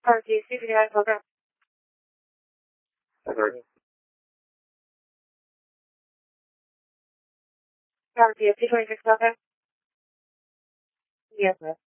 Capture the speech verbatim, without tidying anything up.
二级 C P I 投证。二级 P twenty-six okay. Yes, sir.